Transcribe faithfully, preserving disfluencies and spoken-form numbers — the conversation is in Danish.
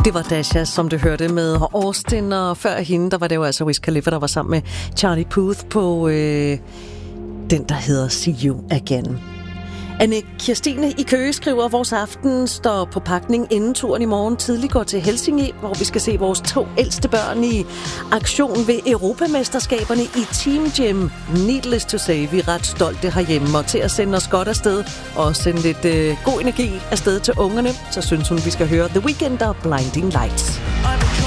Det var Dasha, som du hørte med Austin, og før hende, der var det jo altså Wiz Khalifa, der var sammen med Charlie Puth på øh, den, der hedder See You Again. Anne Kirstine i Køge skriver, at vores aften står på pakning inden turen i morgen tidlig går til Helsinge, hvor vi skal se vores to ældste børn i aktion ved Europamesterskaberne i Team Gym. Needless to say, vi er ret stolte herhjemme, og til at sende os godt afsted og sende lidt øh, god energi afsted til ungerne, så synes hun, vi skal høre The Weeknd og Blinding Lights.